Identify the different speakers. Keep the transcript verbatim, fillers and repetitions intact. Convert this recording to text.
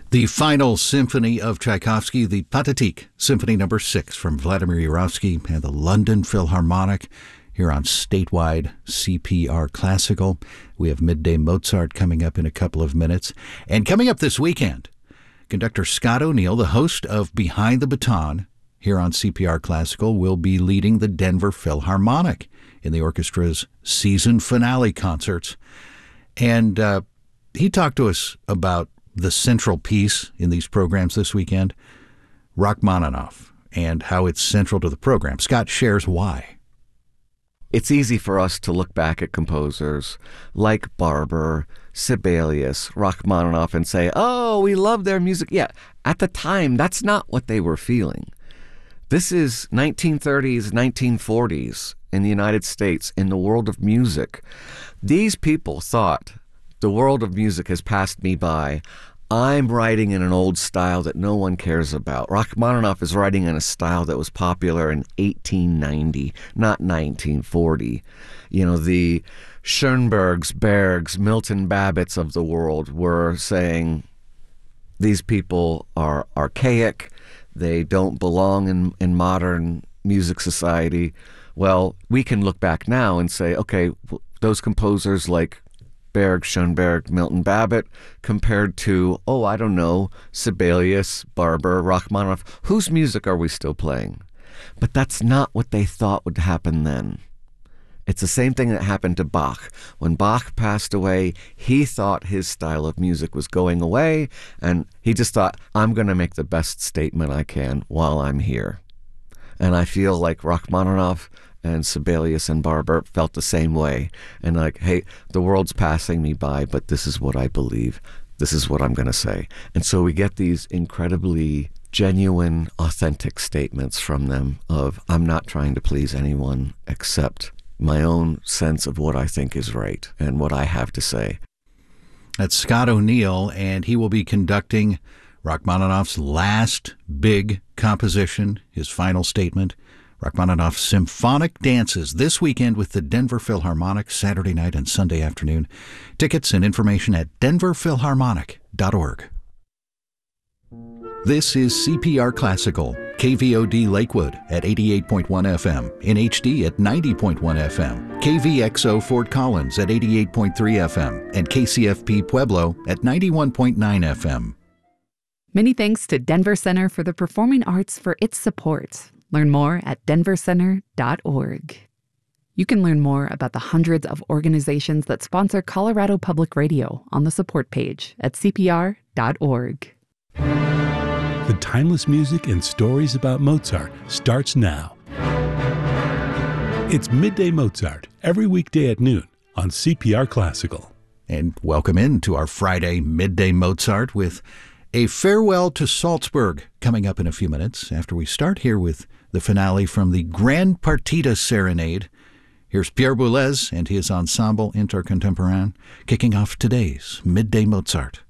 Speaker 1: The final symphony of Tchaikovsky, the Pathetique, Symphony Number Six from Vladimir Yarovsky and the London Philharmonic here on statewide C P R Classical. We have Midday Mozart coming up in a couple of minutes. And coming up this weekend, conductor Scott O'Neill, the host of Behind the Baton here on C P R Classical, will be leading the Denver Philharmonic in the orchestra's season finale concerts. And uh, he talked to us about the central piece in these programs this weekend, Rachmaninoff, and how it's central to the program. Scott shares why.
Speaker 2: It's easy for us to look back at composers like Barber, Sibelius, Rachmaninoff and say, oh, we love their music. Yeah, at the time, that's not what they were feeling. This is nineteen thirties, nineteen forties in the United States, in the world of music. These people thought, the world of music has passed me by. I'm writing in an old style that no one cares about. Rachmaninoff is writing in a style that was popular in eighteen ninety, not nineteen forty. You know, the Schoenbergs, Bergs, Milton Babbitts of the world were saying these people are archaic. They don't belong in, in modern music society. Well, we can look back now and say, okay, those composers like Berg, Schoenberg, Milton Babbitt, compared to, oh, I don't know, Sibelius, Barber, Rachmaninoff, whose music are we still playing? But that's not what they thought would happen then. It's the same thing that happened to Bach. When Bach passed away, he thought his style of music was going away, and he just thought, I'm going to make the best statement I can while I'm here. And I feel like Rachmaninoff and Sibelius and Barber felt the same way. And like, hey, the world's passing me by, but this is what I believe. This is what I'm going to say. And so we get these incredibly genuine, authentic statements from them of, I'm not trying to please anyone except my own sense of what I think is right and what I have to say.
Speaker 1: That's Scott O'Neill, and he will be conducting Rachmaninoff's last big composition, his final statement, Rachmaninoff's Symphonic Dances, this weekend with the Denver Philharmonic, Saturday night and Sunday afternoon. Tickets and information at denver philharmonic dot org. This is C P R Classical, K V O D Lakewood at eighty-eight point one F M, in H D at ninety point one F M, K V X O Fort Collins at eighty-eight point three F M, and K C F P Pueblo at ninety-one point nine F M.
Speaker 3: Many thanks to Denver Center for the Performing Arts for its support. Learn more at denver center dot org. You can learn more about the hundreds of organizations that sponsor Colorado Public Radio on the support page at c p r dot org.
Speaker 4: The timeless music and stories about Mozart starts now. It's Midday Mozart, every weekday at noon on C P R Classical.
Speaker 1: And welcome in to our Friday Midday Mozart with a farewell to Salzburg coming up in a few minutes after we start here with the finale from the Grand Partita Serenade. Here's Pierre Boulez and his Ensemble Intercontemporain kicking off today's Midday Mozart.